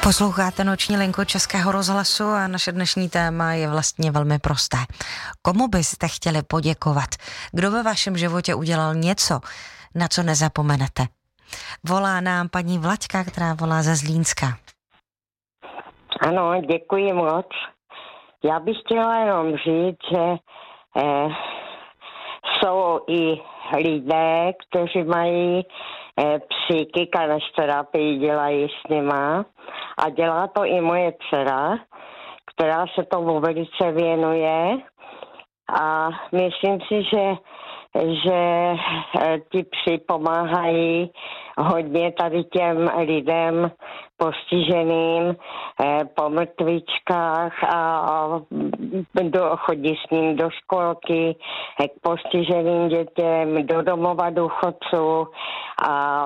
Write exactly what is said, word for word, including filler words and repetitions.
Posloucháte Noční linku Českého rozhlasu a naše dnešní téma je vlastně velmi prosté. Komu byste chtěli poděkovat? Kdo ve vašem životě udělal něco, na co nezapomenete? Volá nám paní Vlaďka, která volá ze Zlínska. Ano, děkuji moc. Já bych chtěla jenom říct, že eh, jsou i lidé, kteří mají eh, psyky, kanešterapii dělají s nima a dělá to i moje dcera, která se tomu velice věnuje a myslím si, že že ti psi pomáhají hodně tady těm lidem postiženým po mrtvičkách a do, chodí s ním do školky k postiženým dětem, do domova důchodců a